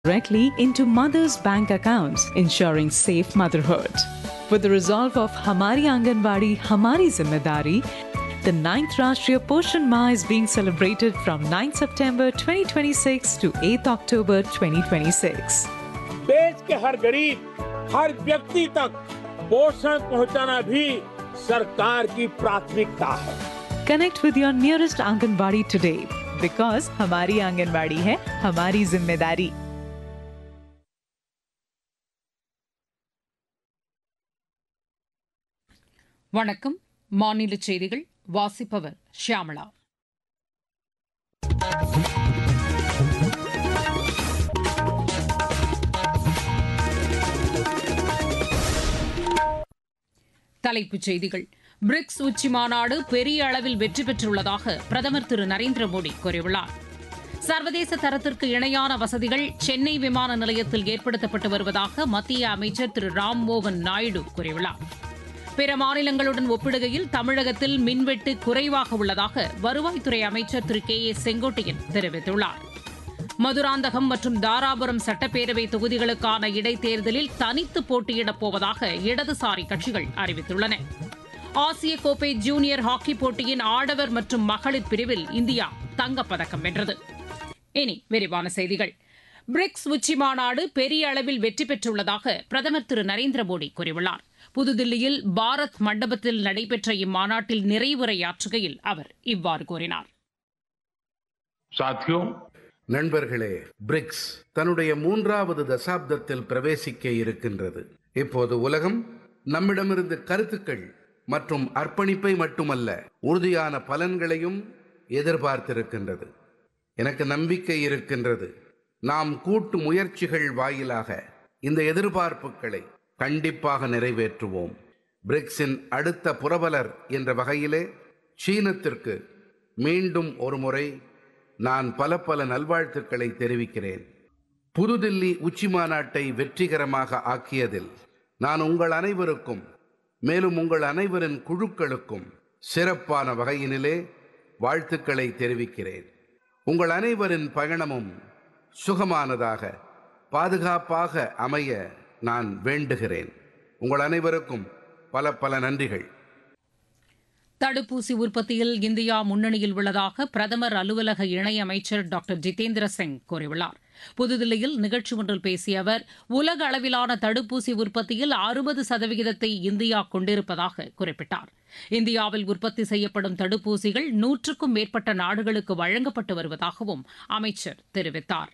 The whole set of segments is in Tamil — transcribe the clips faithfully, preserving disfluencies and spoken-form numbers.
directly into mothers' bank accounts, ensuring safe motherhood. With the resolve of Hamari Anganwadi, Hamari Zimmedari, the ninth Rashtriya Poshan Maah is being celebrated from ninth September twenty twenty-six to eighth October twenty twenty-six. देश के हर गरीब, हर व्यक्ति तक पोषण पहुंचाना भी सरकार की प्राथमिकता है. Connect with your nearest Anganwadi today because Hamari Anganwadi hai Hamari Zimmedari. வணக்கம். மாநில செய்திகள் வாசிப்பவர் ஷியாமளா. தலைப்புச் செய்திகள். பிரிக்ஸ் உச்சி மாநாடு பெரிய அளவில் வெற்றி பெற்றுள்ளதாக பிரதமர் திரு நரேந்திர மோடி கூறியுள்ளார். சர்வதேச தரத்திற்கு இணையான வசதிகள் சென்னை விமான நிலையத்தில் ஏற்படுத்தப்பட்டு வருவதாக மத்திய அமைச்சர் திரு ராம்மோகன் நாயுடு கூறியுள்ளார். பிற மாநிலங்களுடன் ஒப்பிடுகையில் தமிழகத்தில் மின்வெட்டு குறைவாக உள்ளதாக வருவாய்த்துறை அமைச்சர் திரு கே ஏ செங்கோட்டையன் தெரிவித்துள்ளார். மதுராந்தகம் மற்றும் தாராபுரம் சட்டப்பேரவை தொகுதிகளுக்கான இடைத்தேர்தலில் தனித்து போட்டியிடப் போவதாக இடதுசாரி கட்சிகள் அறிவித்துள்ளன. ஆசிய கோப்பை ஜூனியர் ஹாக்கி போட்டியின் ஆடவர் மற்றும் மகளிர் பிரிவில் இந்தியா தங்கப்பதக்கம் வென்றது. இனி விரிவான செய்திகள். பிரிக்ஸ் உச்சி மாநாடு பெரிய அளவில் வெற்றி பெற்றுள்ளதாக பிரதமர் திரு நரேந்திர மோடி கூறியுள்ளார். புதுதில்லியில் பாரத் மண்டபத்தில் நடைபெற்ற இம்மாநாட்டில் நிறைவுரையாற்றுகையில் அவர் இவ்வாறு கூறினார். நண்பர்களே, பிரிக்ஸ் தன்னுடைய மூன்றாவது தசாப்தத்தில் பிரவேசிக்க இருக்கின்றது. இப்போது உலகம் நம்மிடமிருந்து கருத்துக்கள் மற்றும் அர்ப்பணிப்பை மட்டுமல்ல, உறுதியான பலன்களையும் எதிர்பார்த்திருக்கின்றது. எனக்கு நம்பிக்கை இருக்கின்றது. நாம் கூட்டு முயற்சிகள் வாயிலாக இந்த எதிர்பார்ப்புகளை கண்டிப்பாக நிறைவேற்றுவோம். பிரிக்ஸின் அடுத்த புரவலர் என்ற வகையிலே சீனத்திற்கு மீண்டும் ஒரு முறை நான் பல பல நல்வாழ்த்துக்களை தெரிவிக்கிறேன். புதுதில்லி உச்சி மாநாட்டை வெற்றிகரமாக ஆக்கியதில் நான் உங்கள் அனைவருக்கும், மேலும் உங்கள் அனைவரின் குழுக்களுக்கும் சிறப்பான வகையினிலே வாழ்த்துக்களை தெரிவிக்கிறேன். உங்கள் அனைவரின் பயணமும் சுகமானதாக, பாதுகாப்பாக அமைய நான் வேண்டுகிறேன். உங்கள் அனைவருக்கும் பல பல நன்றிகள். தடுப்பூசி உற்பத்தியில் இந்தியா முன்னணியில் உள்ளதாக பிரதமர் அலுவலக இணையமைச்சர் டாக்டர் ஜிதேந்திர சிங் கூறியுள்ளார். புதுதில்லியில் நிகழ்ச்சி ஒன்றில் பேசிய அவர், உலக அளவிலான தடுப்பூசி உற்பத்தியில் அறுபது சதவிகிதத்தை இந்தியா கொண்டிருப்பதாக குறிப்பிட்டார். இந்தியாவில் உற்பத்தி செய்யப்படும் தடுப்பூசிகள் நூற்றுக்கும் மேற்பட்ட நாடுகளுக்கு வழங்கப்பட்டு வருவதாகவும் அமைச்சர் தெரிவித்தார்.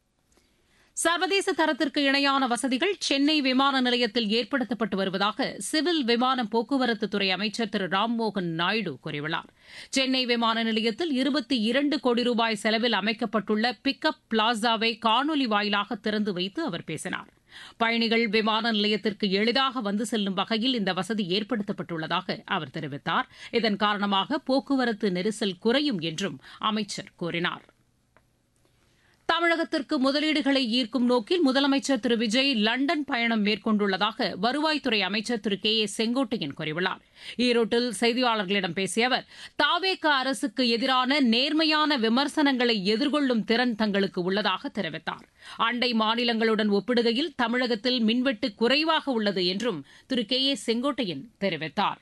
சர்வதேச தரத்திற்கு இணையான வசதிகள் சென்னை விமான நிலையத்தில் ஏற்படுத்தப்பட்டு வருவதாக சிவில் விமான போக்குவரத்துத்துறை அமைச்சர் திரு ராம்மோகன் நாயுடு கூறியுள்ளார். சென்னை விமான நிலையத்தில் இருபத்தி இரண்டு கோடி ரூபாய் செலவில் அமைக்கப்பட்டுள்ள பிக்கப் பிளாசாவை காணொலி வாயிலாக திறந்து வைத்து அவர் பேசினார். பயணிகள் விமான நிலையத்திற்கு எளிதாக வந்து செல்லும் வகையில் இந்த வசதி ஏற்படுத்தப்பட்டுள்ளதாக அவர் தெரிவித்தார். இதன் காரணமாக போக்குவரத்து நெரிசல் குறையும் என்றும் அமைச்சர் கூறினார். தமிழகத்திற்கு முதலீடுகளை ஈர்க்கும் நோக்கில் முதலமைச்சர் திரு விஜய் லண்டன் பயணம் மேற்கொண்டுள்ளதாக வருவாய்த்துறை அமைச்சர் திரு கே ஏ செங்கோட்டையன் கூறியுள்ளார். ஈரோட்டில் செய்தியாளர்களிடம் பேசிய அவர், தாவேக அரசுக்கு எதிரான நேர்மையான விமர்சனங்களை எதிர்கொள்ளும் திறன் தங்களுக்கு உள்ளதாக தெரிவித்தார். அண்டை மாநிலங்களுடன் ஒப்பிடுகையில் தமிழகத்தில் மின்வெட்டு குறைவாக உள்ளது என்றும் திரு கே ஏ செங்கோட்டையன் தெரிவித்தார்.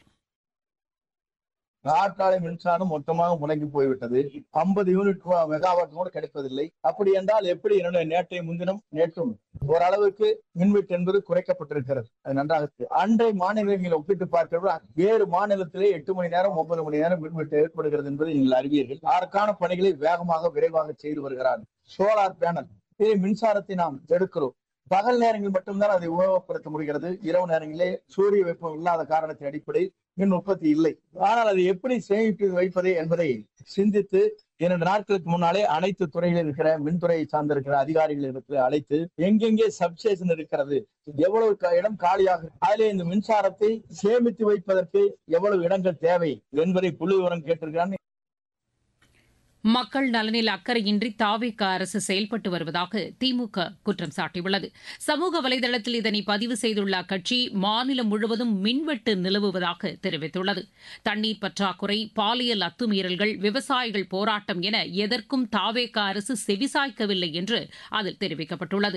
காற்றாலை மின்சாரம் மொத்தமாக முடங்கி போய்விட்டது. ஐம்பது யூனிட் மெகாவாட் கூட கிடைப்பதில்லை. அப்படி என்றால் எப்படி என்னுடைய நேற்றைய முன்தினம் நேற்றும் ஓரளவுக்கு மின்வெட்டு என்பது குறைக்கப்பட்டிருக்கிறது. அது நன்றாக அன்றை மாநிலங்களை ஒப்பிட்டு பார்க்கிறோம். வேறு மாநிலத்திலே எட்டு மணி நேரம் ஒன்பது மணி நேரம் மின்வெட்டு ஏற்படுகிறது என்பதை நீங்கள் அறிவீர்கள். அதற்கான பணிகளை வேகமாக விரைவாக செய்து வருகிறார்கள். சோலார் பேனல் இதே மின்சாரத்தை நாம் எடுக்கிறோம். பகல் நேரங்களில் மட்டும்தான் அதை உபயோகப்படுத்த முடிகிறது. இரவு நேரங்களிலே சூரிய வெப்பம் இல்லாத காரணத்தின் அடிப்படை மின் உற்பத்தி இல்லை. ஆனால் அதை எப்படி சேமித்து வைப்பது என்பதை சிந்தித்து இரண்டு நாட்களுக்கு முன்னாலே அனைத்து துறைகளில் இருக்கிற மின்துறையை சார்ந்திருக்கிற அதிகாரிகள் இருக்கிற அழைத்து எங்கெங்கே சப்ஸ்டேஷன் இருக்கிறது, எவ்வளவு இடம் காலியாக, அதிலே இந்த மின்சாரத்தை சேமித்து வைப்பதற்கு எவ்வளவு இடங்கள் தேவை என்பதை புள்ளி விவரம் கேட்டிருக்கிறான். மக்கள் நலனில் அக்கறையின்றி தாவேக அரசு செயல்பட்டு வருவதாக திமுக குற்றம் சாட்டியுள்ளது. சமூக வலைதளத்தில் இதனை பதிவு செய்துள்ள அக்கட்சி மாநிலம் முழுவதும் மின்வெட்டு நிலவுவதாக தெரிவித்துள்ளது. தண்ணீர் பற்றாக்குறை, பாலியல் அத்துமீறல்கள், விவசாயிகள் போராட்டம் என எதற்கும் தாவேக அரசு செவிசாய்க்கவில்லை என்று அதில் தெரிவிக்கப்பட்டுள்ளது.